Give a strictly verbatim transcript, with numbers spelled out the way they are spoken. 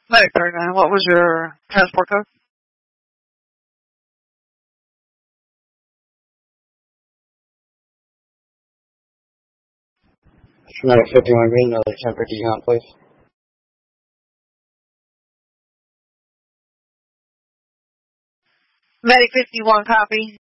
Medic thirty-nine, what was your transport code? Medic fifty-one Green, another ten fifty count, please. Medic fifty-one, copy.